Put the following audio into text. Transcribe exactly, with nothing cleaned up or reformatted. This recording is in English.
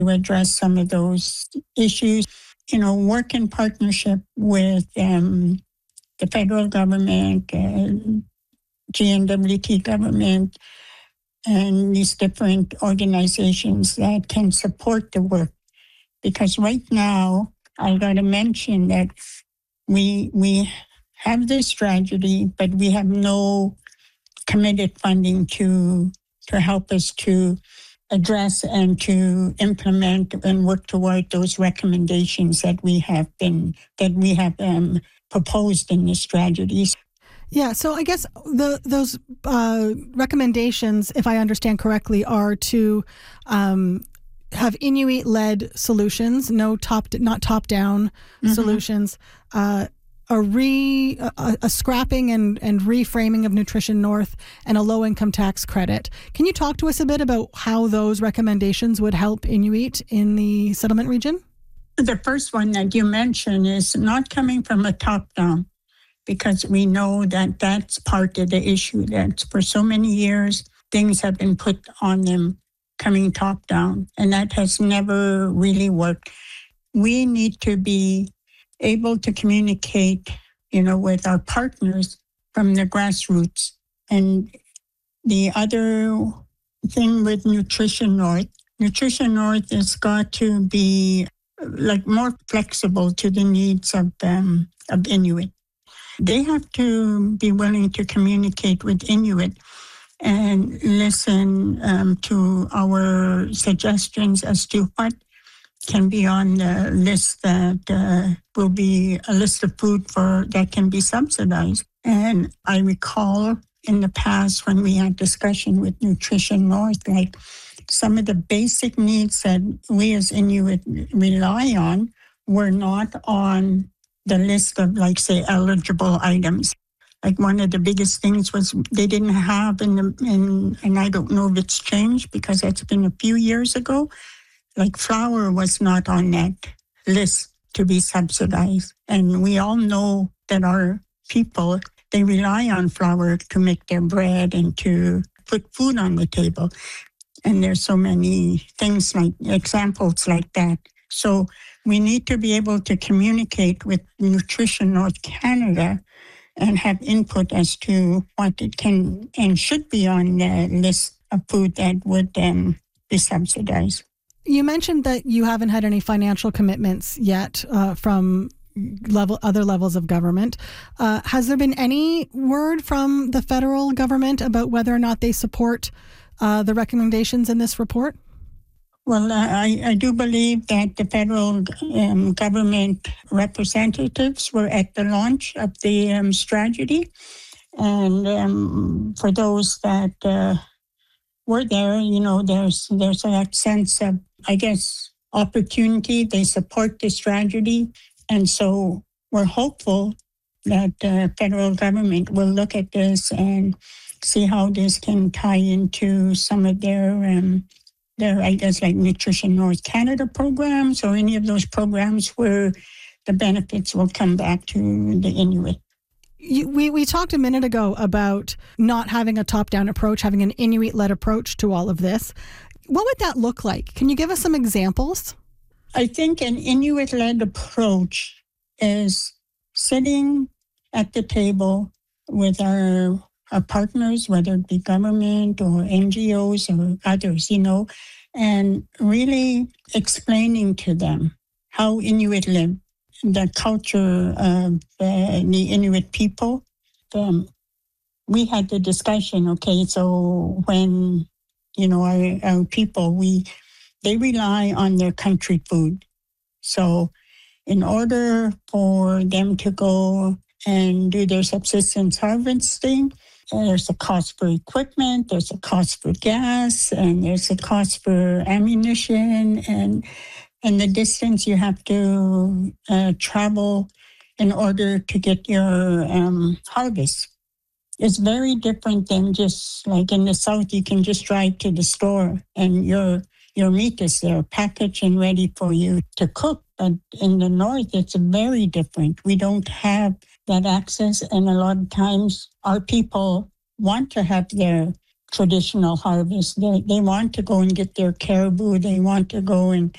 to address some of those issues. You know, work in partnership with um, the federal government, uh, G N W T government, and these different organizations that can support the work. Because right now, I got to mention that we we have this tragedy, but we have no committed funding to to help us to address and to implement and work toward those recommendations that we have been that we have um, proposed in this tragedy. Yeah, so I guess the those uh, recommendations, if I understand correctly, are to um, have Inuit-led solutions, no top, not top-down mm-hmm. solutions, uh, a re a, a scrapping and, and reframing of Nutrition North, and a low-income tax credit. Can you talk to us a bit about how those recommendations would help Inuit in the settlement region? The first one that you mentioned is not coming from a top-down, because we know that that's part of the issue, that for so many years, things have been put on them coming top-down, and that has never really worked. We need to be able to communicate, you know, with our partners from the grassroots. And the other thing with Nutrition North, Nutrition North has got to be like more flexible to the needs of um, of Inuit. They have to be willing to communicate with Inuit and listen um, to our suggestions as to what can be on the list that uh, will be a list of food for that can be subsidized. And I recall in the past when we had discussion with Nutrition North, like some of the basic needs that we as Inuit rely on were not on the list of, like, say, eligible items. Like one of the biggest things was they didn't have in the, in, and I don't know if it's changed because it's been a few years ago, like flour was not on that list to be subsidized. And we all know that our people, they rely on flour to make their bread and to put food on the table. And there's so many things like examples like that. So we need to be able to communicate with Nutrition North Canada and have input as to what it can and should be on the list of food that would um, be subsidized. You mentioned that you haven't had any financial commitments yet uh, from level other levels of government. Uh, has there been any word from the federal government about whether or not they support uh, the recommendations in this report? Well, I, I do believe that the federal um, government representatives were at the launch of the um, strategy. And um, for those that uh, were there, you know, there's there's that sense of, I guess, opportunity. They support the strategy. And so we're hopeful that the federal government will look at this and see how this can tie into some of their um, There, I guess, like Nutrition North Canada programs or any of those programs where the benefits will come back to the Inuit. You, we, we talked a minute ago about not having a top-down approach, having an Inuit-led approach to all of this. What would that look like? Can you give us some examples? I think an Inuit-led approach is sitting at the table with our Our partners, whether it be government or N G Os or others, you know, and really explaining to them how Inuit live, the culture of uh, the Inuit people. Um, we had the discussion, okay, so when, you know, our, our people, we they rely on their country food. So in order for them to go and do their subsistence harvesting, there's a cost for equipment, there's a cost for gas, and there's a cost for ammunition, and and the distance you have to uh, travel in order to get your um, harvest. It's very different than just like in the South, you can just drive to the store and your your meat is there, packaged and ready for you to cook. But in the North, it's very different. We don't have that access, and a lot of times our people want to have their traditional harvest. They, they want to go and get their caribou. They want to go and